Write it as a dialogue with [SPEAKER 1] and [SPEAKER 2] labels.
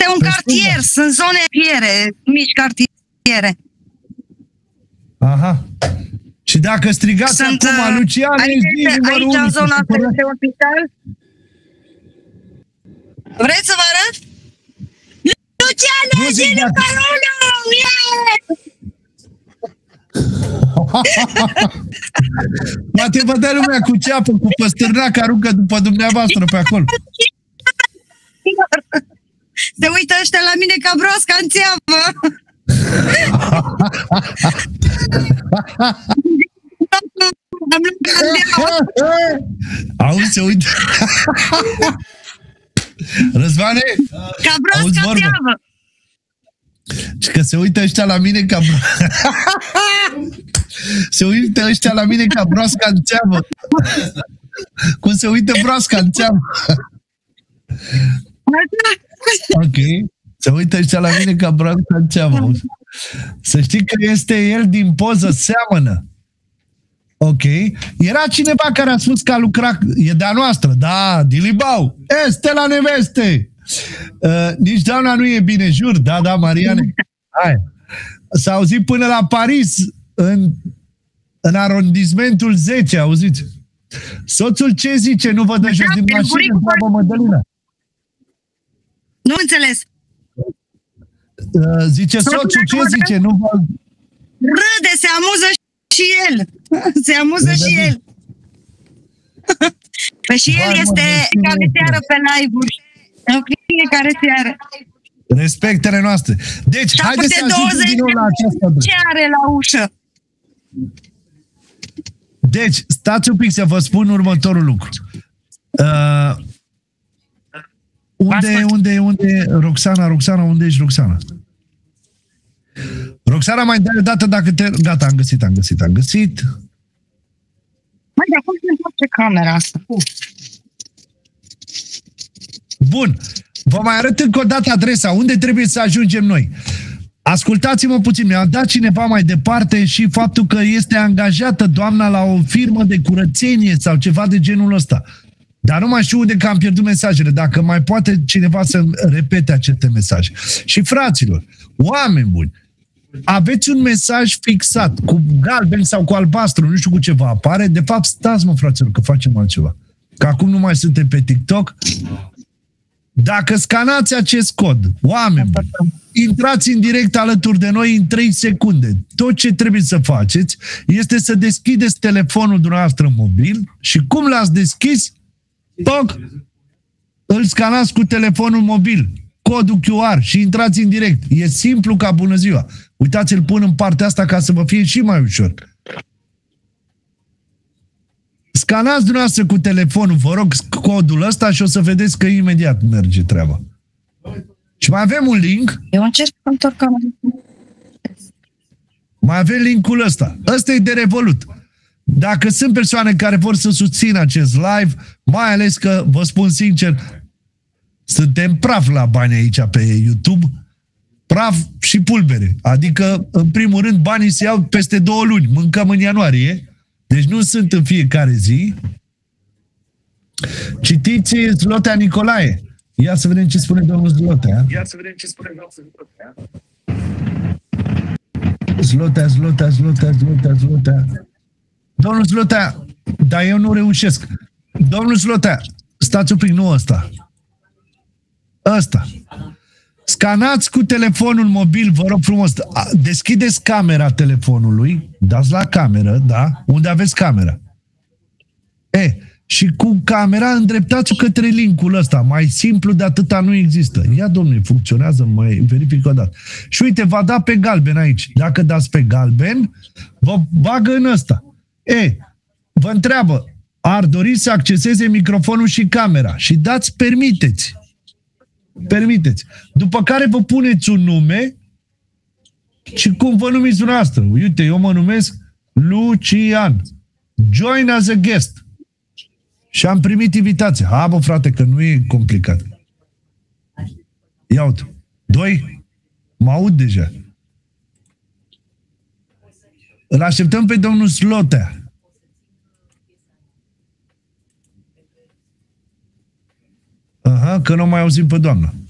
[SPEAKER 1] Este un cartier, sunt zone piere, mici cartiere.
[SPEAKER 2] Aha. Și dacă strigați acum, Luciane,
[SPEAKER 1] aici în zona asta este un spital. Vreți să vă arăt? Luciane, Geniu Carolo!
[SPEAKER 2] Poate vă dă lumea cu ceapă, cu păstârnac, aruncă după dumneavoastră pe acolo.
[SPEAKER 1] Se uită ăștia la mine ca broasca în țeavă.
[SPEAKER 2] Auzi, se uită. Răzvane?
[SPEAKER 1] Ca broasca în țeavă.
[SPEAKER 2] Și că se uită ăștia la mine ca se uită ăștia la mine ca broasca în țeavă. Cum se uită broasca în țeavă. Ok. Se uită ăștia la mine ca broasca în țeavă. Să știi că este el din poză, seamănă. Ok. Era cineva care a spus că a lucrat, e de-a noastră, da, Dilibau, este la neveste. Nici doamna nu e bine, jur, da, Mariane. Hai. S-a auzit până la Paris, în arondismentul 10, auziți? Soțul ce zice? Nu vă dă jos din mașină, întreabă Mădălina.
[SPEAKER 1] Nu înțeles.
[SPEAKER 2] Zice soțul ce zice? Nu vă...
[SPEAKER 1] Râde, se amuză și el. Se amuză și el. Păi și el este care seară pe live-uri. În fiecare seară.
[SPEAKER 2] Respectele noastre. Deci, haideți să ajungem din nou la această...
[SPEAKER 1] Ce are la ușă?
[SPEAKER 2] Deci, stați un pic să vă spun următorul lucru. Unde Roxana, unde ești, Roxana? Roxana, mai dai o dată dacă te... Gata, am găsit.
[SPEAKER 1] Mai de acum se întoarce camera asta.
[SPEAKER 2] Bun. Vă mai arăt încă o dată adresa. Unde trebuie să ajungem noi? Ascultați-mă puțin. Mi-a dat cineva mai departe și faptul că este angajată doamna la o firmă de curățenie sau ceva de genul ăsta. Dar nu mai știu unde că am pierdut mesajele. Dacă mai poate cineva să repete aceste mesaje. Și fraților, oameni buni, aveți un mesaj fixat cu galben sau cu albastru, nu știu cu ce va apare. De fapt, stați mă, fraților, că facem altceva. Că acum nu mai suntem pe TikTok. Dacă scanați acest cod, oameni buni, intrați în direct alături de noi în 3 secunde. Tot ce trebuie să faceți este să deschideți telefonul dumneavoastră mobil și cum l-ați deschis, toc, îl scanați cu telefonul mobil, codul QR și intrați în direct. E simplu ca bună ziua. Uitați, îl pun în partea asta ca să vă fie și mai ușor. Scanați dumneavoastră cu telefonul, vă rog, codul ăsta și o să vedeți că imediat merge treaba. Și mai avem un link.
[SPEAKER 1] Eu încerc să întorc camera.
[SPEAKER 2] Mai avem linkul ăsta. Ăsta e de Revolut. Dacă sunt persoane care vor să susțină acest live, mai ales că, vă spun sincer, suntem praf la bani aici pe YouTube, praf și pulbere. Adică, în primul rând, banii se iau peste 2 luni. Mâncăm în ianuarie. Deci nu sunt în fiecare zi. Citiți Zlotea Nicolae. Ia să vedem ce spune domnul Zlotea. Zlotea. Domnul Zlotea, dar eu nu reușesc. Domnul Zlotea, stați un pic, nu ăsta. Ăsta. Scanați cu telefonul mobil, vă rog frumos, deschideți camera telefonului, dați la cameră, da? Unde aveți camera. Și cu camera îndreptați-o către linkul ăsta. Mai simplu de atâta nu există. Ia, domnule, funcționează, mai verific o dată. Și uite, va da pe galben aici. Dacă dați pe galben, vă bagă în ăsta. Vă întreabă, ar dori să acceseze microfonul și camera. Și dați permiteți. După care vă puneți un nume și cum vă numiți dumneavoastră. Uite, eu mă numesc Lucian. Join as a guest. Și am primit invitație. Ha, bă, frate, că nu e complicat. Ia uite. 2. Mă aud deja. Îl așteptăm pe domnul Slotea. Aha, că nu mai auzim pe doamna.